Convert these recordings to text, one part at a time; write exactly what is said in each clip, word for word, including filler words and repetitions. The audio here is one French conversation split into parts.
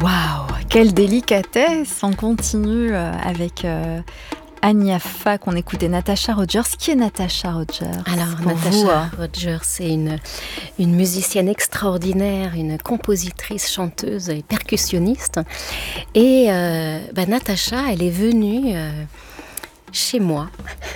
Waouh, quelle délicatesse! On continue avec euh, Anya Fa qu'on écoutait, Natasha Rogers. Qui est Natasha Rogers? Alors, pour Natasha vous, hein Rogers, c'est une, une musicienne extraordinaire, une compositrice, chanteuse et percussionniste. Et euh, bah, Natasha, elle est venue euh, chez moi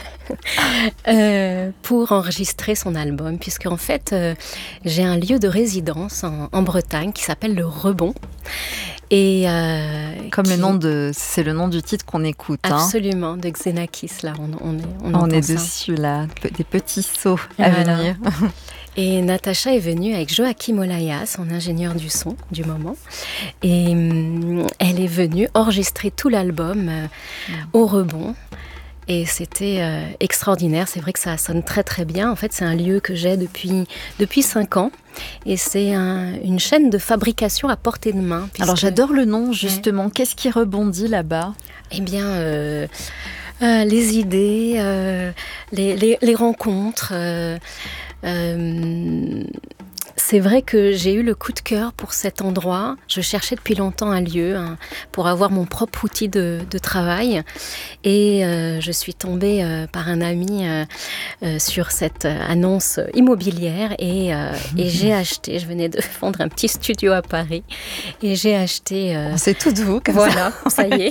euh, pour enregistrer son album, puisque en fait, euh, j'ai un lieu de résidence en, en Bretagne qui s'appelle le Rebond. Et euh, Comme qui... le nom de, c'est le nom du titre qu'on écoute. Absolument, hein. de Xenakis, là, on, on est, on on est ça. dessus là, des petits sauts à voilà. venir. Et Natasha est venue avec Joachim Olaya, son ingénieur du son du moment, et hum, elle est venue enregistrer tout l'album euh, mmh. au Rebond. Et c'était euh, extraordinaire, c'est vrai que ça sonne très très bien. En fait, c'est un lieu que j'ai depuis, depuis cinq ans. Et c'est un, une chaîne de fabrication à portée de main. Puisque... Alors j'adore le nom, justement. Ouais. Qu'est-ce qui rebondit là-bas? Eh bien, euh, euh, les idées, euh, les, les, les rencontres. Euh, euh, C'est vrai que j'ai eu le coup de cœur pour cet endroit. Je cherchais depuis longtemps un lieu hein, pour avoir mon propre outil de, de travail. Et euh, je suis tombée euh, par un ami euh, euh, sur cette annonce immobilière. Et, euh, et j'ai acheté, je venais de vendre un petit studio à Paris. Et j'ai acheté... Euh, c'est tout de vous, comme voilà, ça. ça y est.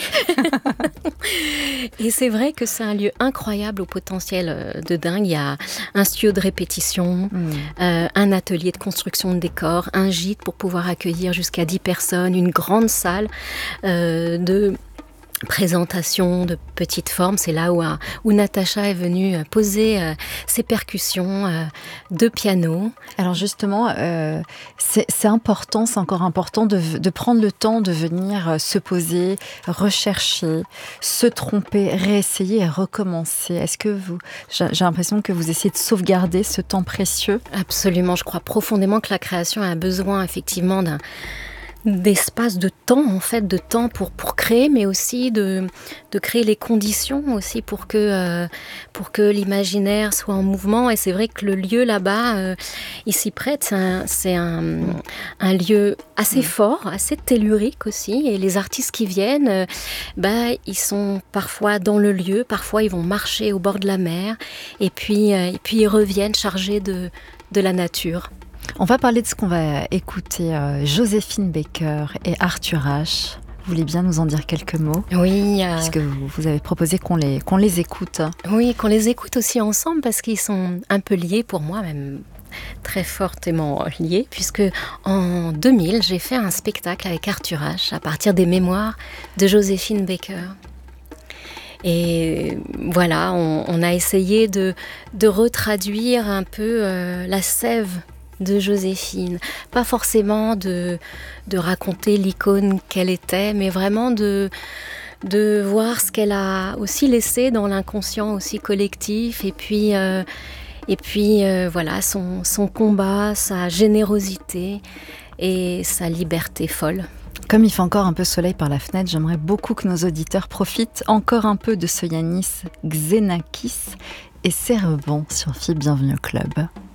Et c'est vrai que c'est un lieu incroyable au potentiel de dingue. Il y a un studio de répétition, mmh. euh, un atelier de construction de décors, un gîte pour pouvoir accueillir jusqu'à dix personnes, une grande salle euh, de présentation de petite forme. C'est là où, où Natasha est venue poser euh, ses percussions euh, de piano. Alors justement, euh, c'est, c'est important, c'est encore important de, de prendre le temps de venir se poser, rechercher, se tromper, réessayer et recommencer. Est-ce que vous, j'ai, j'ai l'impression que vous essayez de sauvegarder ce temps précieux? Absolument, je crois profondément que la création a besoin effectivement d'un d'espace, de temps en fait, de temps pour pour créer, mais aussi de de créer les conditions aussi pour que euh, pour que l'imaginaire soit en mouvement. Et c'est vrai que le lieu là-bas, euh, il s'y prête. C'est un c'est un, un lieu assez fort, assez tellurique aussi. Et les artistes qui viennent, euh, bah ils sont parfois dans le lieu, parfois ils vont marcher au bord de la mer, et puis euh, et puis ils reviennent chargés de de la nature. On va parler de ce qu'on va écouter, euh, Joséphine Baker et Arthur H. Vous voulez bien nous en dire quelques mots? Oui. Euh... Puisque vous, vous avez proposé qu'on les, qu'on les écoute. Oui, qu'on les écoute aussi ensemble, parce qu'ils sont un peu liés pour moi, même très fortement liés, puisque en deux mille, j'ai fait un spectacle avec Arthur H à partir des mémoires de Joséphine Baker. Et voilà, on, on a essayé de, de retraduire un peu euh, la sève de Joséphine, pas forcément de, de raconter l'icône qu'elle était, mais vraiment de, de voir ce qu'elle a aussi laissé dans l'inconscient aussi collectif, et puis, euh, et puis euh, voilà, son, son combat, sa générosité et sa liberté folle. Comme il fait encore un peu soleil par la fenêtre, j'aimerais beaucoup que nos auditeurs profitent encore un peu de ce Yanis Xenakis et c'est rebond sur F I B. Bienvenue au club.